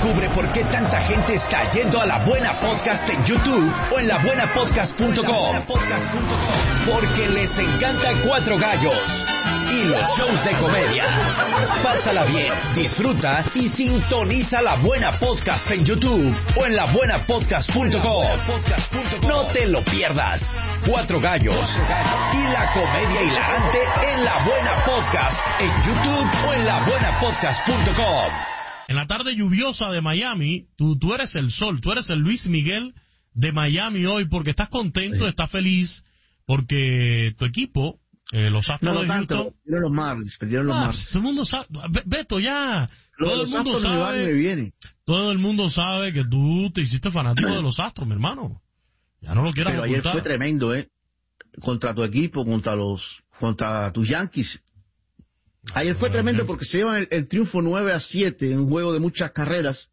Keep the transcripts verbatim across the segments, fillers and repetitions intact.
Descubre por qué tanta gente está yendo a La Buena Podcast en YouTube o en la buena podcast punto com. Porque les encanta Cuatro Gallos y los shows de comedia. Pásala bien, disfruta y sintoniza La Buena Podcast en YouTube o en la buena podcast punto com. No te lo pierdas. Cuatro Gallos y la comedia hilarante en La Buena Podcast en YouTube o en la buena podcast punto com. En la tarde lluviosa de Miami, tú, tú eres el sol, tú eres el Luis Miguel de Miami hoy porque estás contento, sí. Estás feliz porque tu equipo, eh, los Astros no, no de tanto, Houston... perdieron los Marlins, perdieron los Ah, Marlins. todo el mundo sabe, Beto, ya, Lo todo el mundo sabe, viene. todo el mundo sabe que tú te hiciste fanático de los Astros, mi hermano. Ya no lo quieras Pero ocultar. ayer fue tremendo, ¿eh? Contra tu equipo, contra los, contra tus Yankees. Ayer fue tremendo porque se llevan el, el triunfo nueve a siete en un juego de muchas carreras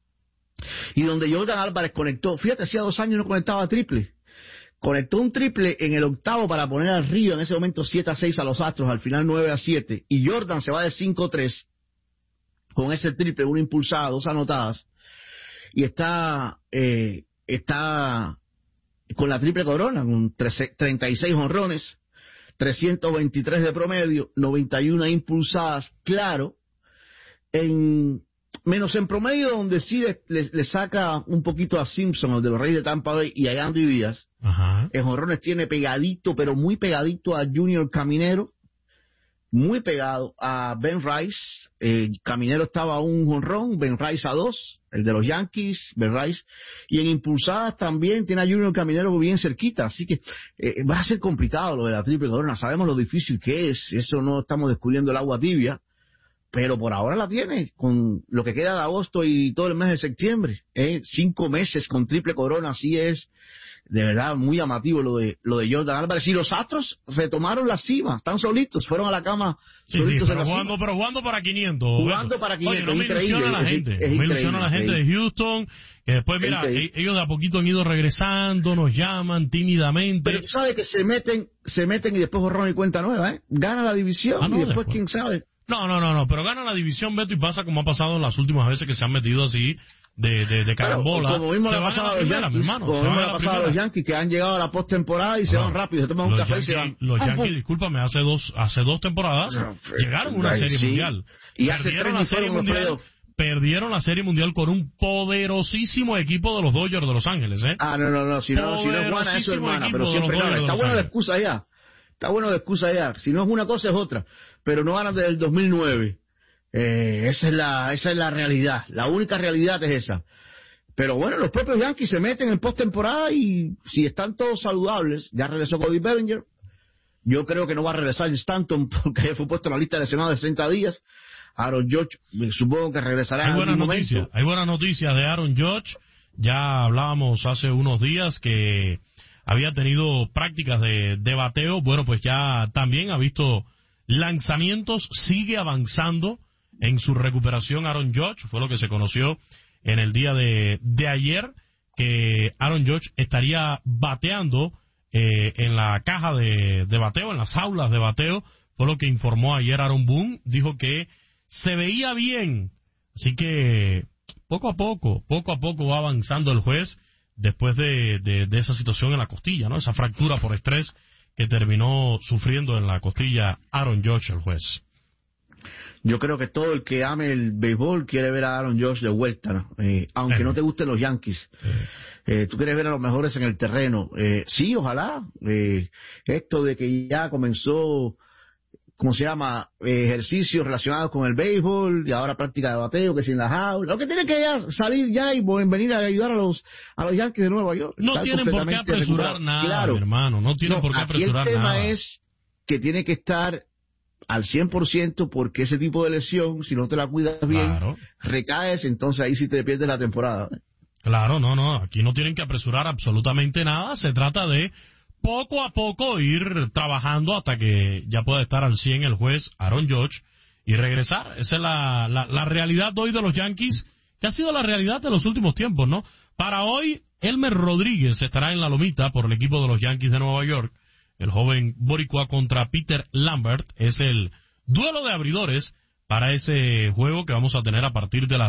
y donde Jordan Álvarez conectó, fíjate, hacía dos años no conectaba triple, conectó un triple en el octavo para poner al Río en ese momento siete a seis a los Astros, al final nueve a siete, y Jordan se va de cinco a tres con ese triple, una impulsada, dos anotadas, y está eh, está con la triple corona, con treinta y seis jonrones, trescientos veintitrés de promedio, noventa y una impulsadas, claro, en menos en promedio, donde sí le, le, le saca un poquito a Simpson, el de los Reyes de Tampa Bay, y a Andy Díaz. Ajá. En jonrones tiene pegadito, pero muy pegadito a Junior Caminero, muy pegado a Ben Rice. Eh, Caminero estaba a un jonrón, Ben Rice a dos, el de los Yankees, Ben Rice, y en impulsadas también tiene a Junior Caminero bien cerquita, así que eh, va a ser complicado lo de la triple corona, sabemos lo difícil que es, eso no estamos descubriendo el agua tibia, pero por ahora la tiene, con lo que queda de agosto y todo el mes de septiembre, ¿eh? Cinco meses con triple corona, así es, de verdad, muy llamativo lo de lo de Jordan Álvarez. Y los Astros retomaron la cima, están solitos, fueron a la cama sí, solitos sí, pero en la jugando, cima. pero jugando para quinientos. Jugando Beto. para quinientos, Oye, no me ilusiona la gente, es, es no me ilusiona la gente de Houston, que después, mira, ellos de a poquito han ido regresando, nos llaman tímidamente. Pero tú sabes que se meten, se meten y después borrón y cuenta nueva, ¿eh? Gana la división ah, no, y después, después quién sabe. No, no, no, no, pero gana la división, Beto, y pasa como ha pasado en las últimas veces que se han metido así de, de, de carambola. Pero, como mismo se le ha pasado a los primera, Yankees, hermano, como mismo le ha pasado a los Yankees, que han llegado a la postemporada y no, se van rápido, se toman un café Yankees, y se van. Los ah, Yankees, pues. discúlpame, hace dos, hace dos temporadas no, llegaron a una right, serie sí. mundial. Y hace tres la serie mundial. Perdieron la Serie Mundial con un poderosísimo equipo de los Dodgers de Los Ángeles, ¿eh? Ah, no, no, no, si no, si no es buena es su hermana, pero siempre gana. Está buena la excusa ya, está buena la excusa ya. Si no es una cosa es otra, pero no ganan desde el dos mil nueve. Eh, esa es la, esa es la realidad, la única realidad es esa. Pero bueno, los propios Yankees se meten en postemporada y si están todos saludables, ya regresó Cody Bellinger. Yo creo que no va a regresar Stanton porque fue puesto en la lista de lesionados de treinta días. Aaron Judge, supongo que regresará hay en buenas algún noticias, momento. Hay buenas noticias de Aaron Judge. Ya hablábamos hace unos días que había tenido prácticas de, de bateo. Bueno, pues ya también ha visto lanzamientos, sigue avanzando en su recuperación Aaron Judge. Fue lo que se conoció en el día de, de ayer, que Aaron Judge estaría bateando eh, en la caja de, de bateo, en las aulas de bateo. Fue lo que informó ayer Aaron Boone. Dijo que se veía bien, así que poco a poco, poco a poco va avanzando el juez después de, de, de esa situación en la costilla, ¿no? Esa fractura por estrés que terminó sufriendo en la costilla Aaron Judge, el juez. Yo creo que todo el que ame el béisbol quiere ver a Aaron Judge de vuelta, ¿no? Eh, aunque eh. no te gusten los Yankees. Eh. Eh, tú quieres ver a los mejores en el terreno. Eh, sí, ojalá. Eh, esto de que ya comenzó, ¿cómo se llama? Eh, ejercicios relacionados con el béisbol y ahora práctica de bateo, que sin la jaula. Lo que tiene que ya salir ya y venir a ayudar a los a los Yankees de Nueva York. No tienen por qué apresurar recuperado. nada, claro. mi hermano. No tienen no, por qué apresurar aquí el tema nada. es que tiene que estar al cien por ciento porque ese tipo de lesión, si no te la cuidas bien, claro. recaes, entonces ahí sí te pierdes la temporada. Claro, no, no. Aquí no tienen que apresurar absolutamente nada. Se trata de poco a poco ir trabajando hasta que ya pueda estar al cien el juez Aaron Judge y regresar. Esa es la, la, la realidad hoy de los Yankees, que ha sido la realidad de los últimos tiempos, ¿no? Para hoy, Elmer Rodríguez estará en la lomita por el equipo de los Yankees de Nueva York. El joven boricua contra Peter Lambert es el duelo de abridores para ese juego que vamos a tener a partir de las